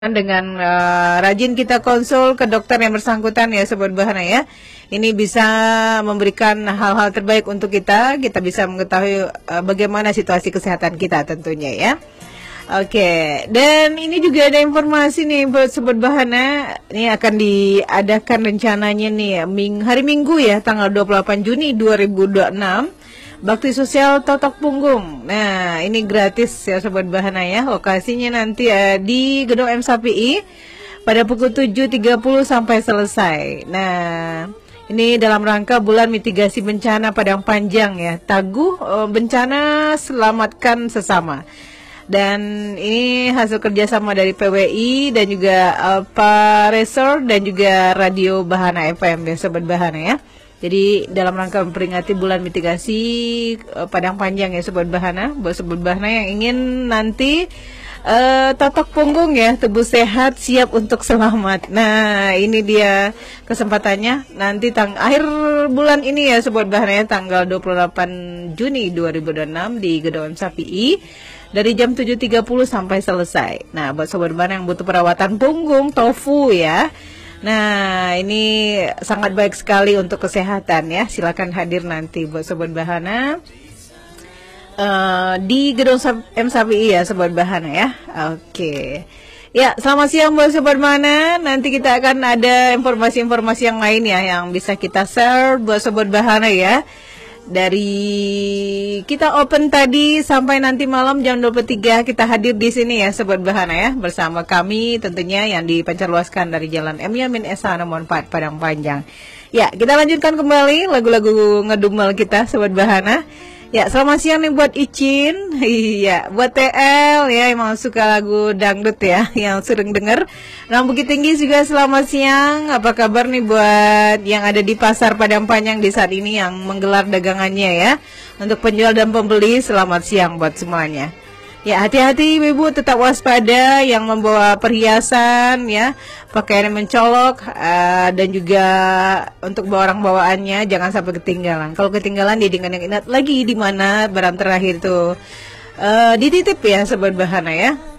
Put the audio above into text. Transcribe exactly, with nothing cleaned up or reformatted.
Dengan uh, rajin kita konsul ke dokter yang bersangkutan ya Sobat Bahana ya. Ini bisa memberikan hal-hal terbaik untuk kita. Kita bisa mengetahui uh, bagaimana situasi kesehatan kita tentunya ya. Oke, dan ini juga ada informasi nih buat Sobat Bahana. Ini akan diadakan rencananya nih ming hari Minggu ya, tanggal dua puluh delapan Juni dua ribu dua puluh enam. Bakti Sosial Totok Punggung. Nah, ini gratis ya Sobat Bahana ya. Lokasinya nanti ya di Gedung M S A P I pada pukul tujuh tiga puluh sampai selesai. Nah, ini dalam rangka bulan mitigasi bencana Padang Panjang ya. Taguh bencana, selamatkan sesama. Dan ini hasil kerjasama dari P W I dan juga Alpa Resort dan juga Radio Bahana F M ya Sobat Bahana ya. Jadi dalam rangka memperingati bulan mitigasi uh, Padang Panjang ya Sobat Bahana, buat Sobat Bahana yang ingin nanti uh, totok punggung ya, tubuh sehat siap untuk selamat. Nah ini dia kesempatannya nanti tang akhir bulan ini ya Sobat Bahana ya, tanggal dua puluh delapan Juni dua ribu dua puluh enam di Gedung M S A P I dari jam tujuh tiga puluh sampai selesai. Nah buat Sobat Bahana yang butuh perawatan punggung, tofu ya. Nah ini sangat baik sekali untuk kesehatan ya. Silakan hadir nanti buat Sobat Bahana uh, di Gedung M S A P I ya Sobat Bahana ya. Oke. Ya selamat siang buat Sobat Bahana. Nanti kita akan ada informasi-informasi yang lain ya yang bisa kita share buat Sobat Bahana ya. Dari kita open tadi sampai nanti malam jam dua puluh tiga kita hadir di sini ya Sobat Bahana ya, bersama kami tentunya yang dipancarluaskan dari Jalan M Yamin Esa nomor empat Padang Panjang. Ya, kita lanjutkan kembali lagu-lagu ngedumel kita Sobat Bahana. Ya, selamat siang nih buat Icin. Iya, buat T L ya, emang suka lagu dangdut ya, yang sering denger. Nah, Bukit Tinggi juga selamat siang. Apa kabar nih buat yang ada di Pasar Padang Panjang di saat ini yang menggelar dagangannya ya. Untuk penjual dan pembeli, selamat siang buat semuanya. Ya, hati-hati Ibu, tetap waspada yang membawa perhiasan ya, pakaian yang mencolok uh, dan juga untuk barang bawaannya jangan sampai ketinggalan. Kalau ketinggalan jadi ingat lagi di mana barang terakhir tuh uh, dititip ya Sobat Bahana ya.